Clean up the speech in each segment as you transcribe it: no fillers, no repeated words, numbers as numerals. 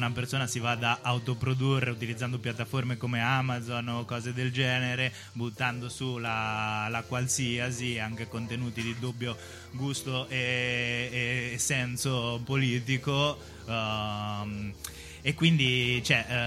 una persona si vada a autoprodurre utilizzando piattaforme come Amazon o cose del genere, buttando su la qualsiasi, anche contenuti di dubbio gusto e senso politico, e quindi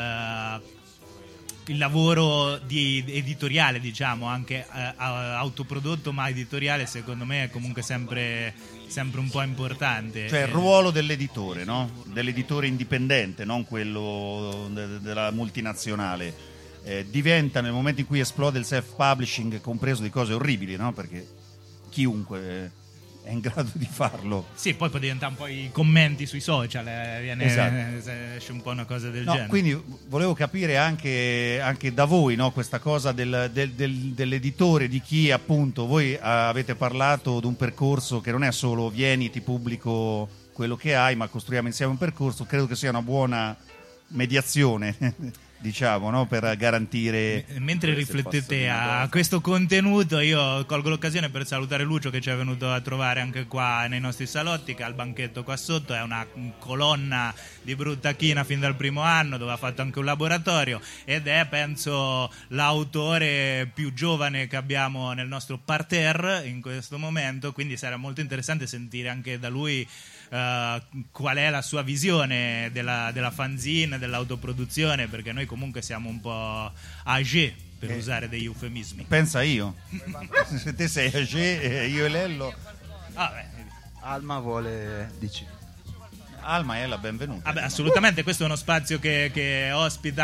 il lavoro di editoriale, diciamo, anche autoprodotto ma editoriale, secondo me è comunque sempre un po' importante. Cioè il ruolo dell'editore, no? Dell'editore indipendente, non quello della multinazionale, diventa, nel momento in cui esplode il self-publishing, compreso di cose orribili, no? Perché chiunque è in grado di farlo. Sì, poi può diventare un po' i commenti sui social, esce un po' una cosa del genere. Quindi volevo capire anche da voi, no, questa cosa dell'editore, di chi appunto voi avete parlato di un percorso che non è solo vieni, ti pubblico quello che hai, ma costruiamo insieme un percorso. Credo che sia una buona mediazione diciamo, no, per garantire. Mentre riflettete a questo contenuto, io colgo l'occasione per salutare Lucio, che ci è venuto a trovare anche qua nei nostri salotti, che ha il banchetto qua sotto, è una colonna di brutta china fin dal primo anno, dove ha fatto anche un laboratorio, ed è, penso, l'autore più giovane che abbiamo nel nostro parterre in questo momento, quindi sarà molto interessante sentire anche da lui qual è la sua visione della fanzine, dell'autoproduzione, perché noi comunque siamo un po' âgé, per usare degli eufemismi. Pensa io. Se te sei âgé, io e Lello. Alma vuole, dici. Alma è la benvenuta. Assolutamente, questo è uno spazio che ospita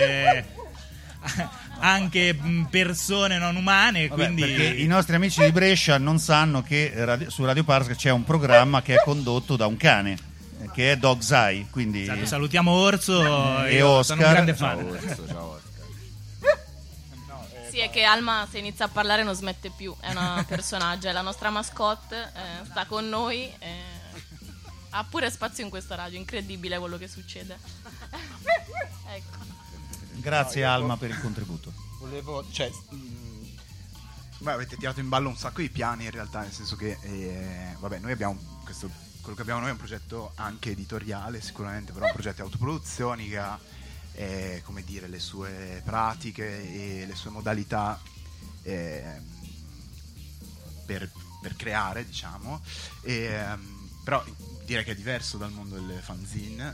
anche persone non umane, quindi. Perché i nostri amici di Brescia non sanno che su Radio Parks c'è un programma che è condotto da un cane, che è Dog's Eye, quindi esatto, salutiamo Orso e Oscar. Sono un grande fan. Ciao Oscar. Sì, è che Alma, se inizia a parlare, non smette più, è una personaggio, è la nostra mascotte, sta con noi, ha pure spazio in questa radio, incredibile quello che succede. Ecco. Grazie Alma per il contributo. Volevo, avete tirato in ballo un sacco di piani in realtà, nel senso che noi abbiamo quello che abbiamo noi è un progetto anche editoriale sicuramente, però un progetto di autoproduzioni che ha come dire, le sue pratiche e le sue modalità per creare, diciamo, però direi che è diverso dal mondo delle fanzine,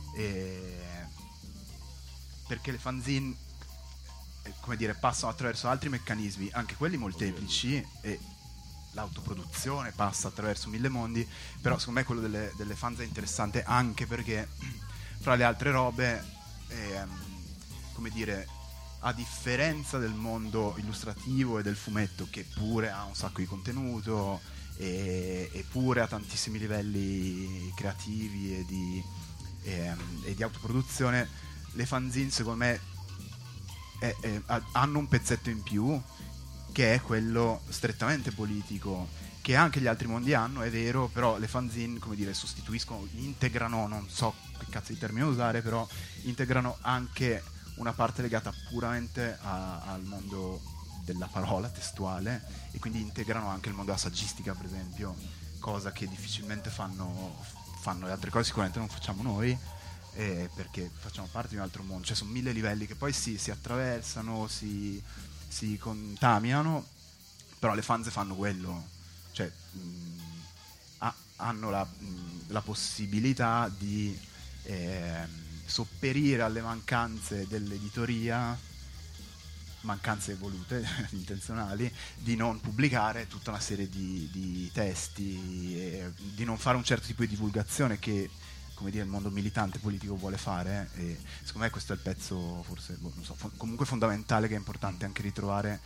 perché le fanzine, come dire, passano attraverso altri meccanismi, anche quelli molteplici, e l'autoproduzione passa attraverso mille mondi, però secondo me quello delle fanzine è interessante anche perché fra le altre robe, come dire, a differenza del mondo illustrativo e del fumetto, che pure ha un sacco di contenuto e pure ha tantissimi livelli creativi e di autoproduzione, le fanzine secondo me hanno un pezzetto in più, che è quello strettamente politico, che anche gli altri mondi hanno, è vero, però le fanzine, come dire, sostituiscono, integrano, non so che cazzo di termine usare, però integrano anche una parte legata puramente al mondo della parola testuale, e quindi integrano anche il mondo della saggistica, per esempio, cosa che difficilmente fanno le altre cose, sicuramente non facciamo noi, perché facciamo parte di un altro mondo, cioè sono mille livelli che poi si attraversano, si contaminano, però le fanze fanno quello, cioè hanno la possibilità di sopperire alle mancanze dell'editoria, mancanze volute, intenzionali, di non pubblicare tutta una serie di testi, di non fare un certo tipo di divulgazione che, come dire, il mondo militante politico vuole fare, e secondo me questo è il pezzo forse, non so, comunque fondamentale, che è importante anche ritrovare,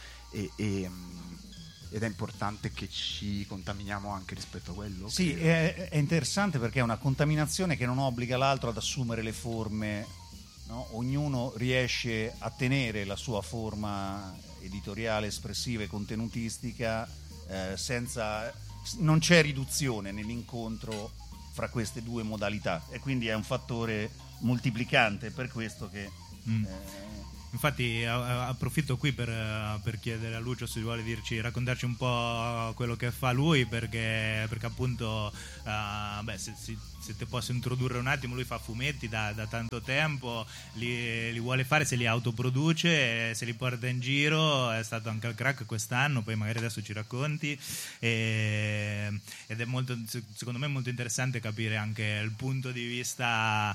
ed è importante che ci contaminiamo anche rispetto a quello. Sì, è interessante perché è una contaminazione che non obbliga l'altro ad assumere le forme, no? Ognuno riesce a tenere la sua forma editoriale, espressiva e contenutistica, non c'è riduzione nell'incontro fra queste due modalità, e quindi è un fattore moltiplicante, per questo che Infatti approfitto qui per chiedere a Lucio se vuole raccontarci un po' quello che fa lui, perché appunto se te posso introdurre un attimo, lui fa fumetti da tanto tempo, li vuole fare, se li autoproduce, se li porta in giro, è stato anche al Crack quest'anno, poi magari adesso ci racconti, ed è secondo me molto interessante capire anche il punto di vista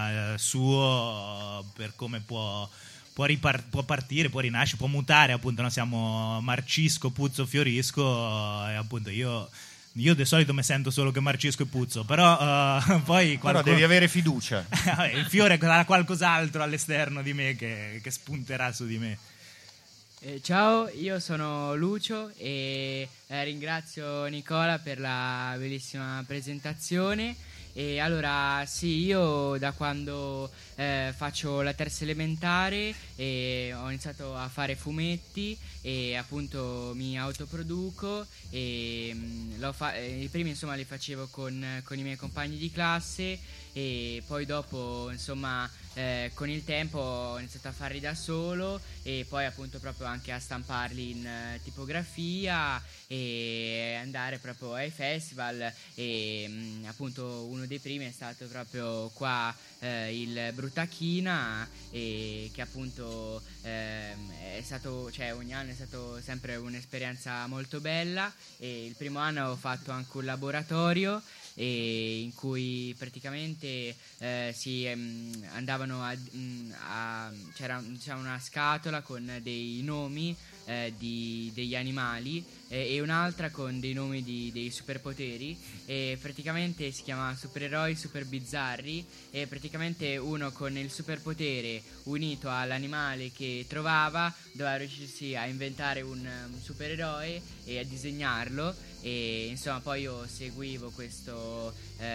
suo, per come può partire, può rinascere, può mutare, appunto, no? Siamo marcisco, puzzo, fiorisco, e appunto io di solito mi sento solo che marcisco e puzzo, però poi però devi avere fiducia. Il fiore ha qualcos'altro all'esterno di me che spunterà su di me. Ciao, io sono Lucio e ringrazio Nicola per la bellissima presentazione. E allora sì, io da quando faccio la terza elementare ho iniziato a fare fumetti e appunto mi autoproduco e i primi insomma li facevo con i miei compagni di classe e poi dopo insomma con il tempo ho iniziato a farli da solo e poi appunto proprio anche a stamparli in tipografia e andare proprio ai festival e appunto uno dei primi è stato proprio qua il Bruttachina e che appunto è stato, cioè ogni anno è stato sempre un'esperienza molto bella e il primo anno ho fatto anche un laboratorio e in cui praticamente andavano c'era diciamo una scatola con dei nomi degli animali e un'altra con dei nomi dei superpoteri e praticamente si chiama supereroi super bizzarri e praticamente uno con il superpotere unito all'animale che trovava doveva riuscirsi a inventare un supereroe e a disegnarlo e insomma poi io seguivo questa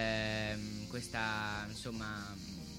insomma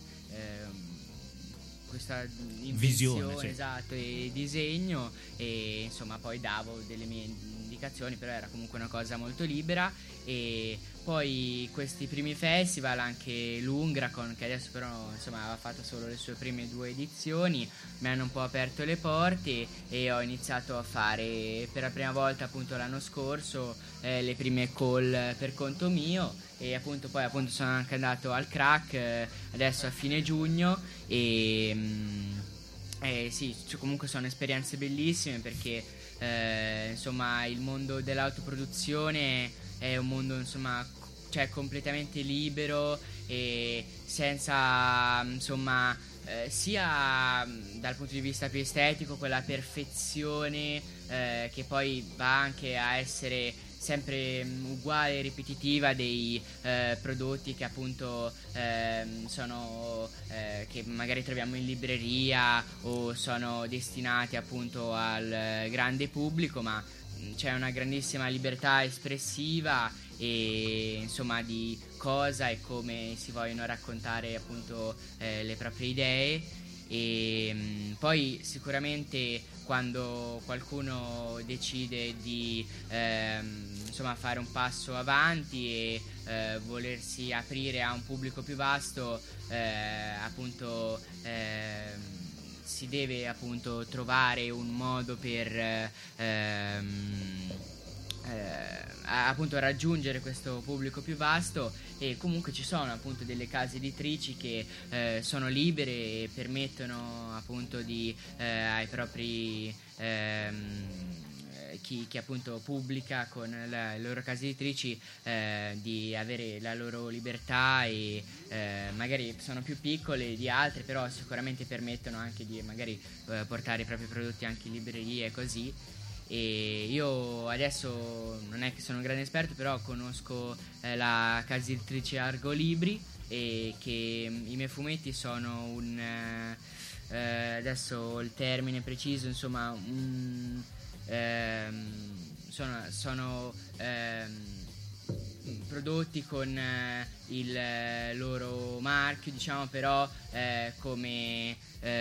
questa visione, sì. Esatto, e disegno e insomma poi davo delle mie indicazioni, però era comunque una cosa molto libera e poi questi primi festival, anche l'Ungracon che adesso però insomma aveva fatto solo le sue prime 2 edizioni, mi hanno un po' aperto le porte e ho iniziato a fare per la prima volta appunto l'anno scorso le prime call per conto mio e appunto poi appunto sono anche andato al Crack adesso a fine giugno e sì, comunque sono esperienze bellissime perché insomma il mondo dell'autoproduzione è un mondo insomma cioè completamente libero e senza insomma sia dal punto di vista più estetico quella perfezione che poi va anche a essere sempre uguale e ripetitiva dei prodotti che appunto sono che magari troviamo in libreria o sono destinati appunto al grande pubblico, ma c'è una grandissima libertà espressiva e insomma di cosa e come si vogliono raccontare appunto le proprie idee e poi sicuramente quando qualcuno decide di insomma fare un passo avanti e volersi aprire a un pubblico più vasto appunto si deve appunto trovare un modo per appunto raggiungere questo pubblico più vasto e comunque ci sono appunto delle case editrici che sono libere e permettono appunto di ai propri chi appunto pubblica con le loro case editrici di avere la loro libertà e magari sono più piccole di altre, però sicuramente permettono anche di magari portare i propri prodotti anche in librerie e così. E io adesso non è che sono un grande esperto, però conosco la casa editrice Argo Libri e che i miei fumetti sono un adesso il termine preciso insomma sono prodotti con il loro marchio diciamo, però come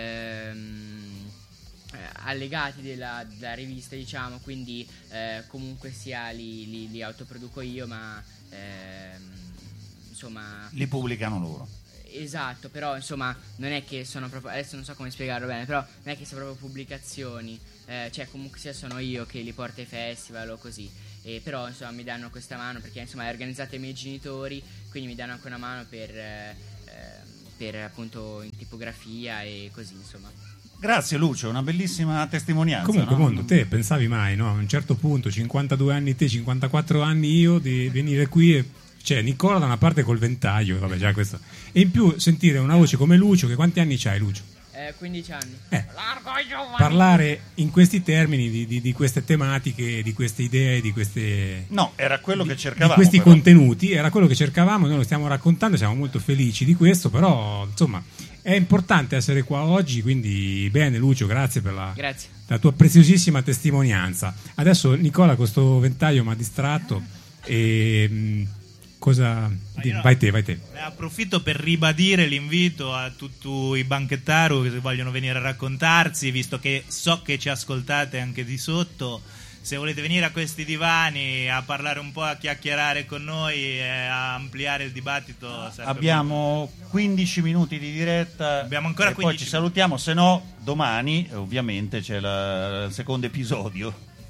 allegati della rivista diciamo, quindi comunque sia li autoproduco io, ma insomma li pubblicano loro Esatto, però insomma non è che sono proprio, adesso non so come spiegarlo bene, però non è che sono proprio pubblicazioni, cioè comunque sia sono io che li porto ai festival o così, però insomma mi danno questa mano perché insomma è organizzata i miei genitori, quindi mi danno anche una mano per appunto in tipografia e così insomma. Grazie Lucio, una bellissima testimonianza. Comunque, no? Mondo, te pensavi mai, no? A un certo punto, 52 anni te, 54 anni io, di venire qui e c'è Nicola da una parte col ventaglio, vabbè già questo. E in più sentire una voce come Lucio, che quanti anni c'hai Lucio? 15 anni. Parlare in questi termini di queste tematiche, di queste idee, di queste... No, era quello che cercavamo. Di questi però. contenuti, era quello che cercavamo, noi lo stiamo raccontando, siamo molto felici di questo, però insomma è importante essere qua oggi, quindi bene Lucio, grazie per Grazie. la tua preziosissima testimonianza. Adesso Nicola con sto ventaglio mi ha distratto e cosa... Vai te. Approfitto per ribadire l'invito a tutti i banchettaru che vogliono venire a raccontarsi, visto che so che ci ascoltate anche di sotto. Se volete venire a questi divani a parlare un po', a chiacchierare con noi e a ampliare il dibattito, abbiamo 15 minuti di diretta. Abbiamo ancora e 15 poi ci salutiamo, se no domani ovviamente c'è il secondo episodio.